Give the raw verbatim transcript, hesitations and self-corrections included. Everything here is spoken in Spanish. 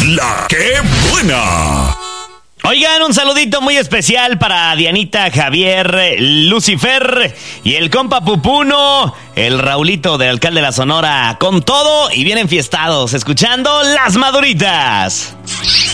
La que buena. Oigan, un saludito muy especial para Dianita, Javier, Lucifer y el compa Pupuno, el Raulito del alcalde de la Sonora, con todo y bien enfiestados, escuchando Las Maduritas.